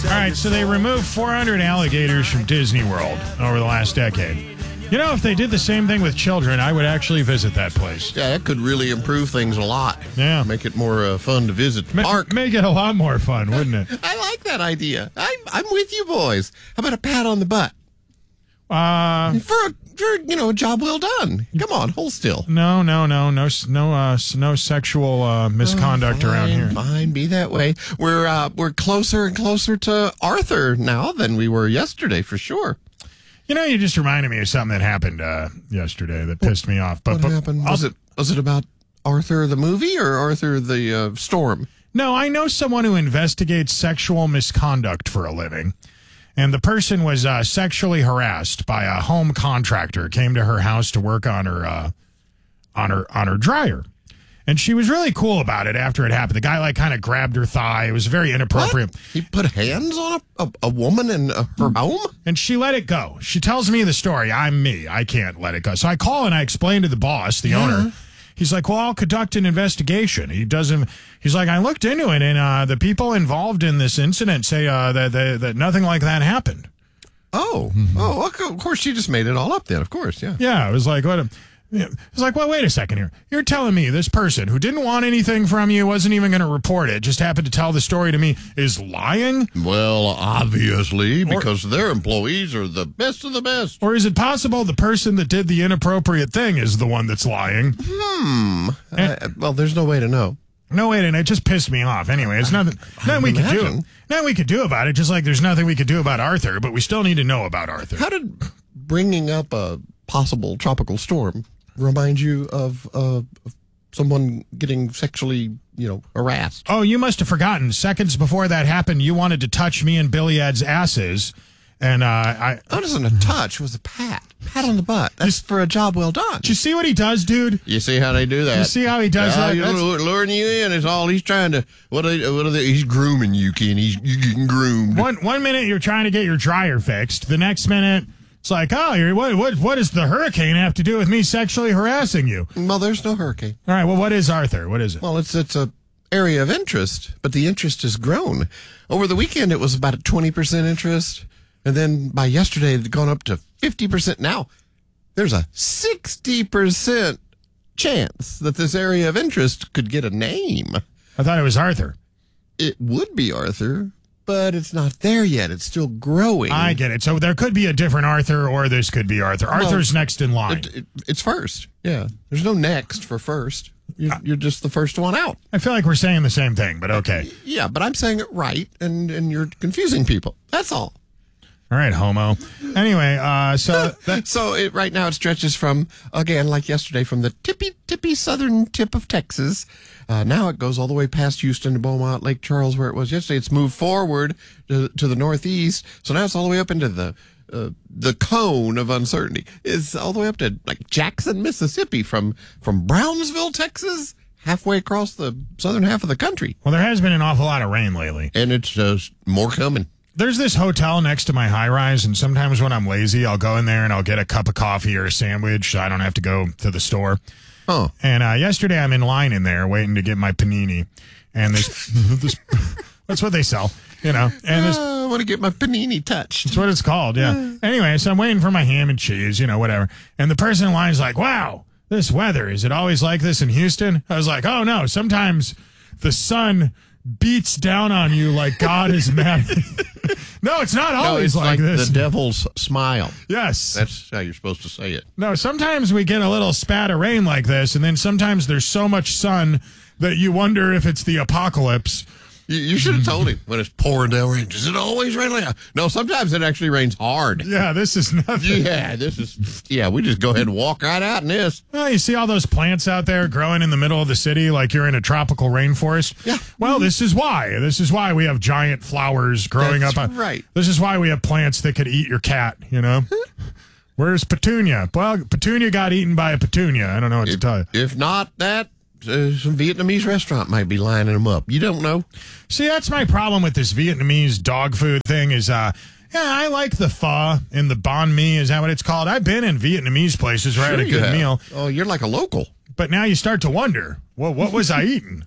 All right, so they removed 400 alligators from Disney World over the last decade. You know, if they did the same thing with children, I would actually visit that place. Yeah, that could really improve things a lot. Yeah. Make it more fun to visit the park. Make it a lot more fun, wouldn't it? I like that idea. I'm with you boys. How about a pat on the butt? For a job well done. Come on, hold still. No sexual misconduct around here. Fine, be that way. We're closer and closer to Arthur now than we were yesterday, for sure. You know, you just reminded me of something that happened yesterday that pissed me off. What happened? Was it about Arthur the movie or Arthur the storm? No, I know someone who investigates sexual misconduct for a living. And the person was sexually harassed by a home contractor. Came to her house to work on her dryer, and she was really cool about it. After it happened, the guy kind of grabbed her thigh. It was very inappropriate. What? He put hands on a woman in her home, and she let it go. She tells me the story. I'm me. I can't let it go. So I call and I explain to the boss, the owner. He's like, well, I'll conduct an investigation. He's like, I looked into it, and the people involved in this incident say that nothing like that happened. Oh, of course, she just made it all up then, of course, yeah. Yeah, it was like, what? It's like, well, wait a second here. You're telling me this person who didn't want anything from you, wasn't even going to report it, just happened to tell the story to me, is lying? Well, obviously, because their employees are the best of the best. Or is it possible the person that did the inappropriate thing is the one that's lying? Well, there's no way to know. No way to know. It just pissed me off. Anyway, it's nothing we could do. Nothing we could do about it, just like there's nothing we could do about Arthur, but we still need to know about Arthur. How did bringing up a possible tropical storm remind you of someone getting sexually, harassed? Oh, you must have forgotten. Seconds before that happened, you wanted to touch me and Billy Ed's asses, and That wasn't a touch. It was a pat on the butt. That's for a job well done. Do you see what he does, dude? You see how they do that? You see how he does that? He's luring you in. It's all he's trying to. He's grooming you, Ken. You're getting groomed. One minute you're trying to get your dryer fixed. The next minute it's like, what does the hurricane have to do with me sexually harassing you? Well, there's no hurricane. All right. Well, what is Arthur? What is it? Well, it's a area of interest, but the interest has grown. Over the weekend, it was about a 20% interest. And then by yesterday, it had gone up to 50%. Now, there's a 60% chance that this area of interest could get a name. I thought it was Arthur. It would be Arthur, but it's not there yet. It's still growing. I get it. So there could be a different Arthur, or this could be Arthur. Arthur's next in line. It's first. Yeah. There's no next for first. You're just the first one out. I feel like we're saying the same thing, but okay. Yeah, but I'm saying it right, and you're confusing people. That's all. All right, homo. Anyway, right now it stretches from, again, like yesterday, from the tippy southern tip of Texas. Now it goes all the way past Houston to Beaumont, Lake Charles, where it was yesterday. It's moved forward to the northeast. So now it's all the way up into the cone of uncertainty. It's all the way up to like Jackson, Mississippi, from Brownsville, Texas, halfway across the southern half of the country. Well, there has been an awful lot of rain lately. And it's just more coming. There's this hotel next to my high-rise, and sometimes when I'm lazy, I'll go in there and I'll get a cup of coffee or a sandwich so I don't have to go to the store. Oh. And yesterday I'm in line in there waiting to get my panini. And this that's what they sell, And I want to get my panini touched. That's what it's called, yeah. Anyway, so I'm waiting for my ham and cheese, whatever. And the person in line is like, wow, this weather, is it always like this in Houston? I was like, oh, no, sometimes the sun beats down on you like God is mad. No, it's not always like this. The devil's smile. Yes. That's how you're supposed to say it. No, sometimes we get a little spat of rain like this, and then sometimes there's so much sun that you wonder if it's the apocalypse. You should have told him when it's pouring down rain. Does it always rain like that? No, sometimes it actually rains hard. Yeah, this is nothing. Yeah, we just go ahead and walk right out in this. Well, you see all those plants out there growing in the middle of the city like you're in a tropical rainforest? Yeah. Well, this is why. This is why we have giant flowers growing up. Right. This is why we have plants that could eat your cat, Where's Petunia? Well, Petunia got eaten by a petunia. I don't know what to tell you. If not that, some Vietnamese restaurant might be lining them up. You don't know. See, that's my problem with this Vietnamese dog food thing is, I like the pho and the banh mi. Is that what it's called? I've been in Vietnamese places where I had a good meal. Oh, you're like a local. But now you start to wonder, well, what was I eating?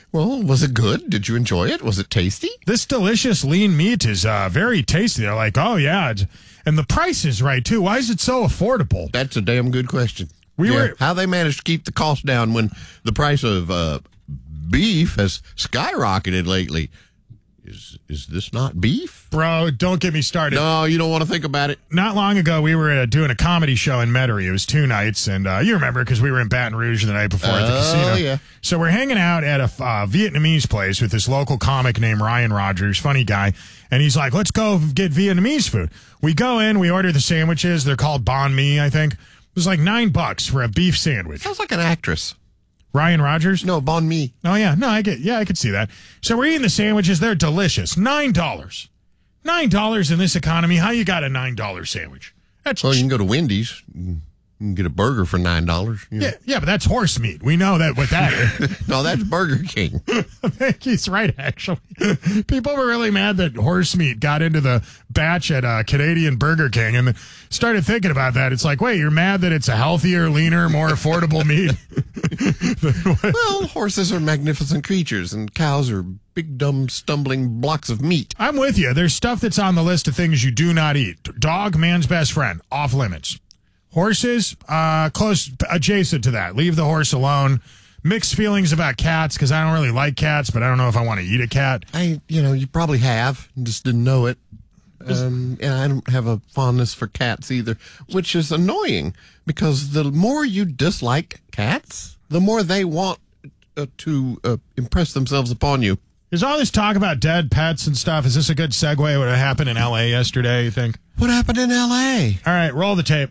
Well, was it good? Did you enjoy it? Was it tasty? This delicious lean meat is very tasty. They're like, oh, yeah. And the price is right, too. Why is it so affordable? That's a damn good question. Were how they managed to keep the cost down when the price of beef has skyrocketed lately. Is this not beef? Bro, don't get me started. No, you don't want to think about it. Not long ago, we were doing a comedy show in Metairie. It was 2 nights, and you remember because we were in Baton Rouge the night before at the casino. Yeah. So we're hanging out at a Vietnamese place with this local comic named Ryan Rogers, funny guy, and he's like, let's go get Vietnamese food. We go in, we order the sandwiches. They're called banh mi, I think. It was like $9 for a beef sandwich. Sounds like an actress. Ryan Rogers? No, banh mi. Oh, yeah. No, I could see that. So we're eating the sandwiches. They're delicious. $9. $9 in this economy. How you got a $9 sandwich? That's Well, you can go to Wendy's. You can get a burger for $9. You know. yeah, but that's horse meat. We know that what that is. No, that's Burger King. I think he's right, actually. People were really mad that horse meat got into the batch at Canadian Burger King and started thinking about that. It's like, wait, you're mad that it's a healthier, leaner, more affordable meat? Well, horses are magnificent creatures, and cows are big, dumb, stumbling blocks of meat. I'm with you. There's stuff that's on the list of things you do not eat. Dog, man's best friend, off limits. Horses, close, adjacent to that. Leave the horse alone. Mixed feelings about cats because I don't really like cats, but I don't know if I want to eat a cat. You probably have, just didn't know it. And I don't have a fondness for cats either, which is annoying because the more you dislike cats, the more they want to impress themselves upon you. Is all this talk about dead pets and stuff, is this a good segue what happened in L.A. yesterday, you think? What happened in L.A.? All right, roll the tape.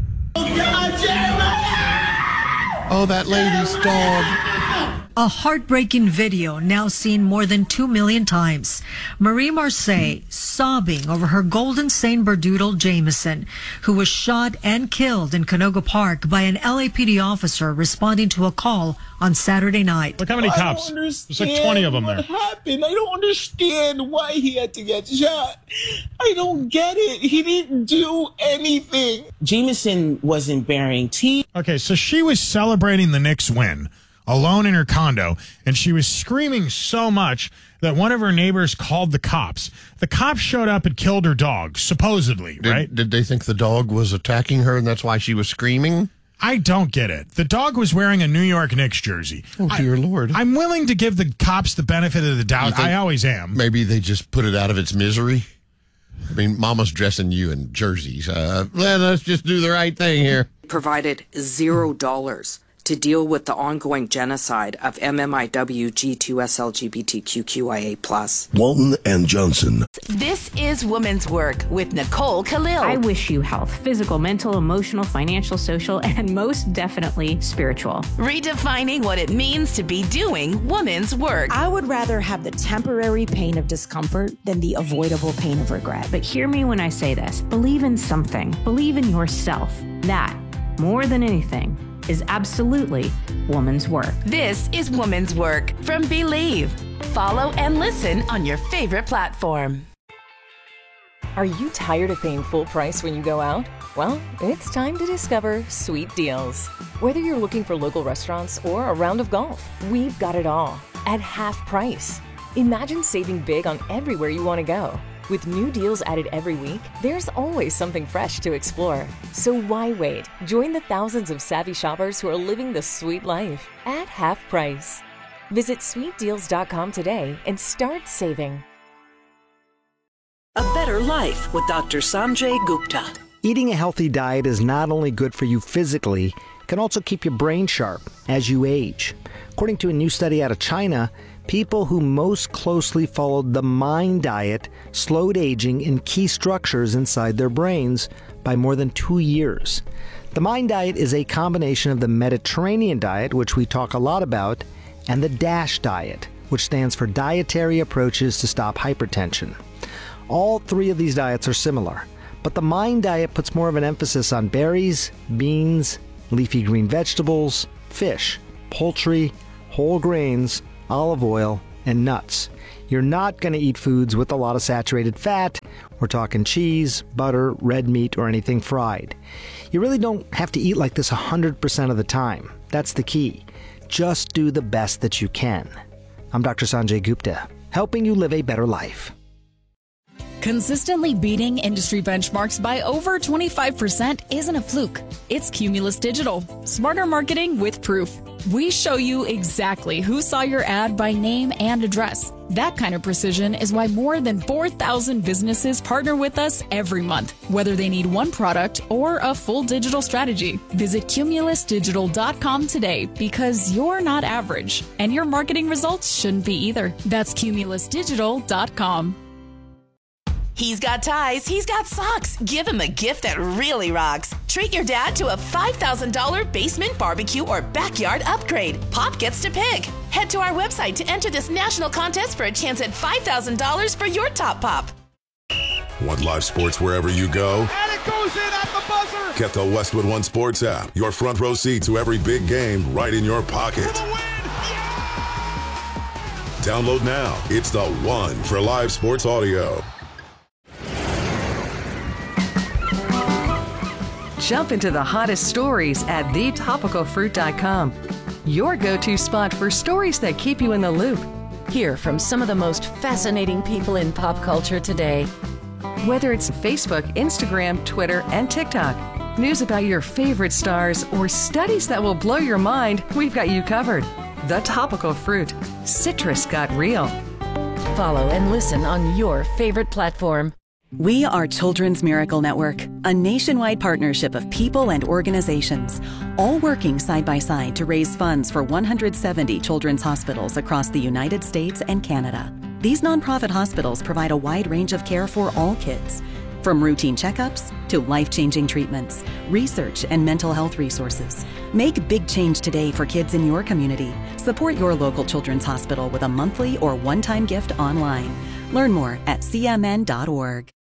Oh, that lady's dog. A heartbreaking video now seen more than 2 million times. Marie Marseille sobbing over her golden Saint Berdoodle Jameson, who was shot and killed in Canoga Park by an LAPD officer responding to a call on Saturday night. Look how many cops. There's like 20 of them there. What happened? I don't understand why he had to get shot. I don't get it. He didn't do anything. Jameson wasn't bearing teeth. Okay, so she was celebrating the Knicks win alone in her condo, and she was screaming so much that one of her neighbors called the cops. The cops showed up and killed her dog, supposedly, right? Did they think the dog was attacking her and that's why she was screaming? I don't get it. The dog was wearing a New York Knicks jersey. Oh, dear Lord. I'm willing to give the cops the benefit of the doubt. I always am. Maybe they just put it out of its misery? I mean, Mama's dressing you in jerseys. Let's just do the right thing here. Provided $0 to deal with the ongoing genocide of MMIW G2SLGBTQIA+. Walton and Johnson. This is Women's Work with Nicole Khalil. I wish you health, physical, mental, emotional, financial, social, and most definitely spiritual. Redefining what it means to be doing women's work. I would rather have the temporary pain of discomfort than the avoidable pain of regret. But hear me when I say this. Believe in something. Believe in yourself. That, more than anything, is absolutely woman's work. This is Woman's Work from Believe. Follow and listen on your favorite platform. Are you tired of paying full price when you go out? Well, it's time to discover Sweet Deals. Whether you're looking for local restaurants or a round of golf, we've got it all at half price. Imagine saving big on everywhere you want to go. With new deals added every week, there's always something fresh to explore. So why wait? Join the thousands of savvy shoppers who are living the sweet life at half price. Visit sweetdeals.com today and start saving. A Better Life with Dr. Sanjay Gupta. Eating a healthy diet is not only good for you physically, it can also keep your brain sharp as you age. According to a new study out of China, people who most closely followed the MIND diet slowed aging in key structures inside their brains by more than 2 years. The MIND diet is a combination of the Mediterranean diet, which we talk a lot about, and the DASH diet, which stands for Dietary Approaches to Stop Hypertension. All 3 of these diets are similar, but the MIND diet puts more of an emphasis on berries, beans, leafy green vegetables, fish, poultry, whole grains, olive oil, and nuts. You're not going to eat foods with a lot of saturated fat. We're talking cheese, butter, red meat, or anything fried. You really don't have to eat like this 100% of the time. That's the key. Just do the best that you can. I'm Dr. Sanjay Gupta, helping you live a better life. Consistently beating industry benchmarks by over 25% isn't a fluke. It's Cumulus Digital. Smarter marketing with proof. We show you exactly who saw your ad by name and address. That kind of precision is why more than 4,000 businesses partner with us every month, whether they need one product or a full digital strategy. Visit cumulusdigital.com today because you're not average, and your marketing results shouldn't be either. That's cumulusdigital.com. He's got ties, he's got socks. Give him a gift that really rocks. Treat your dad to a $5,000 basement barbecue or backyard upgrade. Pop gets to pick. Head to our website to enter this national contest for a chance at $5,000 for your top pop. Want live sports wherever you go? And it goes in at the buzzer! Get the Westwood One Sports app. Your front row seat to every big game right in your pocket. Download now. It's the one for live sports audio. Jump into the hottest stories at thetopicalfruit.com. Your go-to spot for stories that keep you in the loop. Hear from some of the most fascinating people in pop culture today. Whether it's Facebook, Instagram, Twitter, and TikTok, news about your favorite stars, or studies that will blow your mind, we've got you covered. The Topical Fruit. Citrus got real. Follow and listen on your favorite platform. We are Children's Miracle Network, a nationwide partnership of people and organizations, all working side by side to raise funds for 170 children's hospitals across the United States and Canada. These nonprofit hospitals provide a wide range of care for all kids, from routine checkups to life-changing treatments, research, and mental health resources. Make big change today for kids in your community. Support your local children's hospital with a monthly or one-time gift online. Learn more at cmn.org.